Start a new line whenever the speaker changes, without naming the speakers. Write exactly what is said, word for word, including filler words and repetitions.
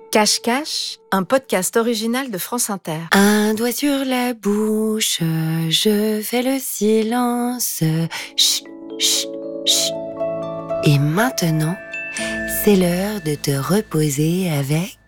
Cache-cache, un podcast original de France Inter.
Un doigt sur la bouche, je fais le silence. Chut, chut, chut. Et maintenant, c'est l'heure de te reposer avec